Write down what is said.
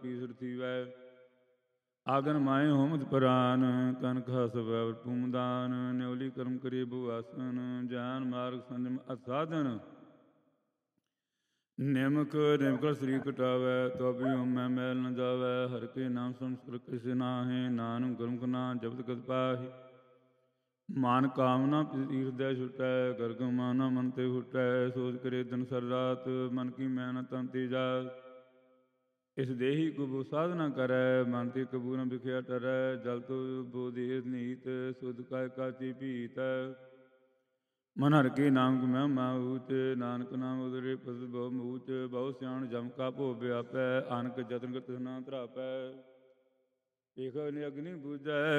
ਪੀਸਰ ਥੀਵੈ। ਆਗਨ ਮਾਏ ਹੋਮਤ ਪ੍ਰਾਨ, ਕਨਕ ਹਸਵੈ ਪੂਮਦਾਨ। ਨਿਉਲੀ ਕਰਮ ਕਰੀ ਭੂਆਸਨ, ਜਾਨ ਮਾਰਗ ਸੰਜਮ ਅਸਾਧਨ। ਨਿਮਕ ਨਿਮਕਲ ਸ੍ਰੀ ਕਟਾਵੈ, ਤਵੀ ਹਉਮੈ ਮੈਲ ਨ ਜਾਵੈ। ਹਰਿ ਕੇ ਨਾਮ ਸੁਨ ਸੁਰ ਕਿਸ ਨਾਹਿ, ਨਾਨਕ ਗੁਰਮੁਖ ਨਾਮ ਜਪਤ ਕਤ ਪਾਹਿ। ਮਨ ਕਾਮਨਾ ਈਰਦੈ ਛੁਟੈ, ਗਰਗ ਮਾਨਾ ਮਨ ਤੇ ਫੁਟੈ। ਸੋਚ ਕਰੇ ਦਿਨ ਸਰ ਰਾਤ, ਮਨ ਕੀ ਮੈਨ ਤਨ ਤੇ ਜਾਤ। ਇਸ ਦੇਹੀ ਕਬੂ ਸਾਧਨਾ ਕਰੈ, ਮਨ ਤੇ ਕਬੂ ਨ ਵਿਖਿਆ ਟਰੈ। ਜਲ ਤੋ ਬੋਧਿ ਨੀਤ, ਸੁਧ ਕਾਇ ਕਾਚੀ ਭੀਤ। ਮਨ ਹਰਿ ਕੇ ਨਾਮ ਕੀ ਮਹਿਮਾ ਊਚ, ਨਾਨਕ ਨਾਮ ਉਦਰੇ ਪਸੁ ਬਹੁ ਮੂਚ। ਬਹੁ ਸਿਆਣ ਜਮ ਕਾ ਭਉ ਵਿਆਪੈ, ਅਨਕ ਜਤਨ ਕਰ ਤਿਸ ਨਾ ਧਰਾਪੈ। ਏਕ ਅਗਨੀ ਬੁਝੈ